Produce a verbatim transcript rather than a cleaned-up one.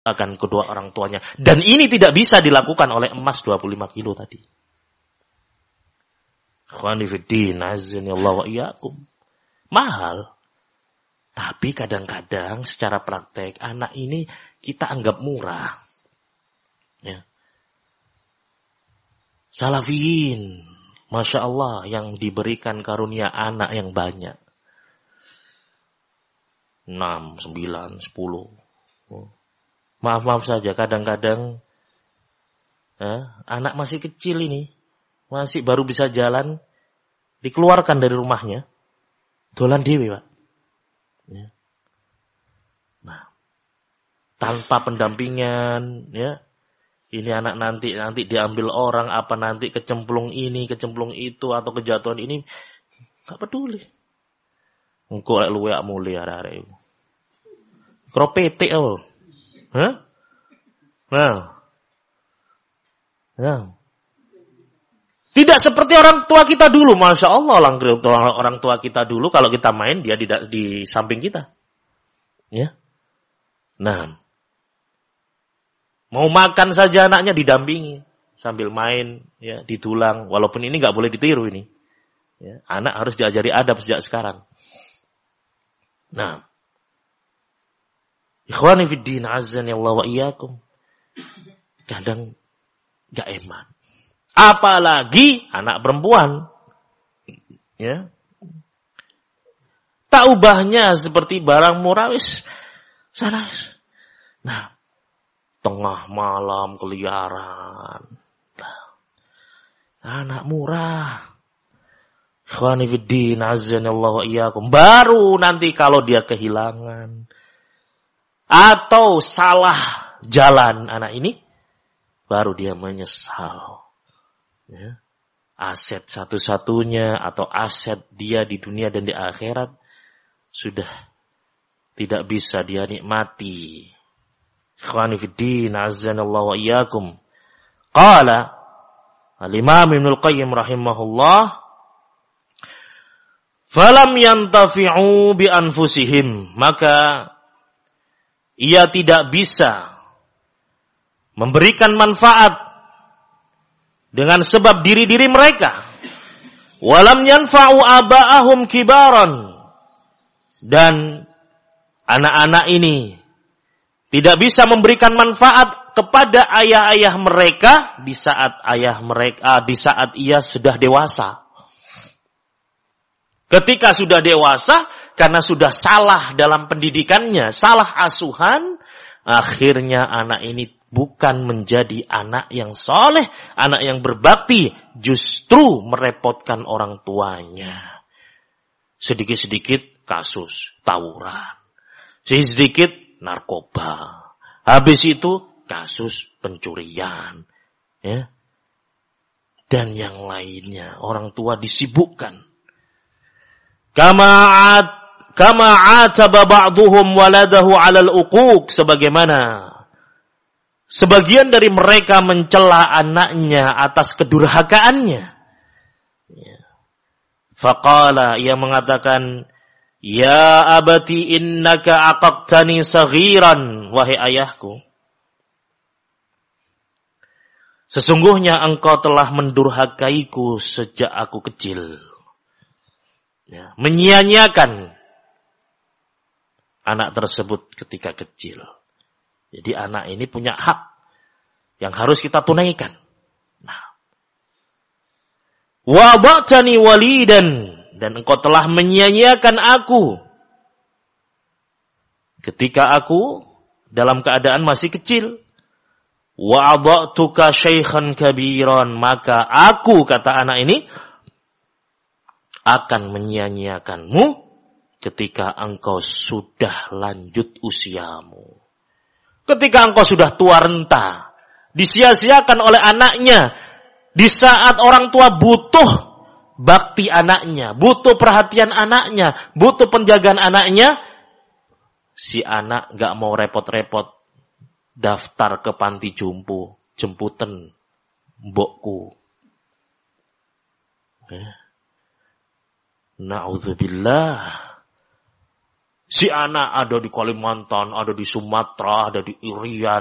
akan kedua orang tuanya. Dan ini tidak bisa dilakukan oleh emas dua puluh lima kilo tadi. Ikhwani fiddin, azanillahu wa iyyakum. Mahal. Tapi kadang-kadang secara praktek anak ini kita anggap murah. Ya. Salafiyin, Masya Allah, yang diberikan karunia anak yang banyak. enam, sembilan, sepuluh. Maaf-maaf saja, kadang-kadang eh, anak masih kecil ini, masih baru bisa jalan, dikeluarkan dari rumahnya, dolan dewe, Pak. Ya. Nah, tanpa pendampingan, ya, ini anak nanti nanti diambil orang, apa nanti kecemplung ini, kecemplung itu, atau kejatuhan ini, gak peduli. Engkau lek luwe ak mulia arek-arek iku. Kropetik apa? Hah? Nah. Nah. Tidak seperti orang tua kita dulu. Masya Allah, orang tua kita dulu kalau kita main, dia di, di samping kita. Ya. Nah. Mau makan saja anaknya didampingi. Sambil main, ya, ditulang. Walaupun ini nggak boleh ditiru ini. Ya. Anak harus diajari adab sejak sekarang. Nah. Ikhwani fiddin, azani Allah wa iyyakum. Kadang gak eman. Apalagi anak perempuan. Ya. Tak ubahnya seperti barang murah wis sana. Nah, tengah malam keliaran. Nah, anak murah. Ikhwani fiddin, azani Allah wa iyyakum. Baru nanti kalau dia kehilangan atau salah jalan anak ini, baru dia menyesal. Ya. Aset satu-satunya atau aset dia di dunia dan di akhirat sudah tidak bisa dia nikmati. Ikhwani fiddin, azanallahu wa iyyakum. Qala al-Imam Ibnul Qayyim rahimahullah, falam yantafi'u bi anfusihim, maka ia tidak bisa memberikan manfaat dengan sebab diri-diri mereka. Walam yanfa'u aba'ahum kibaran. Dan anak-anak ini tidak bisa memberikan manfaat kepada ayah-ayah mereka di saat ayah mereka di saat ia sudah dewasa. Ketika sudah dewasa, karena sudah salah dalam pendidikannya, salah asuhan, akhirnya anak ini bukan menjadi anak yang soleh, anak yang berbakti, justru merepotkan orang tuanya. Sedikit-sedikit kasus tawuran, sedikit-sedikit narkoba, habis itu kasus pencurian, ya, dan yang lainnya. Orang tua disibukkan. Kama kama ataba ba'dhum waladahu 'alal uquq, sebagaimana sebagian dari mereka mencela anaknya atas kedurhakaannya. Ya. Faqala, ia mengatakan, ya abati innaka aqaqtani saghiran, wahai ayahku, sesungguhnya engkau telah mendurhakaiku sejak aku kecil. Ya, menyia-nyiakan anak tersebut ketika kecil. Jadi anak ini punya hak yang harus kita tunaikan. Nah, wa ba'tani walidan, dan engkau telah menyia-nyiakan aku ketika aku dalam keadaan masih kecil. Wa adha'tuka syaikhan kabiran, maka aku, kata anak ini, akan menyia-nyiakanmu ketika engkau sudah lanjut usiamu. Ketika engkau sudah tua renta, disia-siakan oleh anaknya di saat orang tua butuh bakti anaknya, butuh perhatian anaknya, butuh penjagaan anaknya, si anak gak mau repot-repot daftar ke panti jompo, jemputan mbokku. Eh. Na'udzubillah. Si anak ada di Kalimantan, ada di Sumatera, ada di Irian,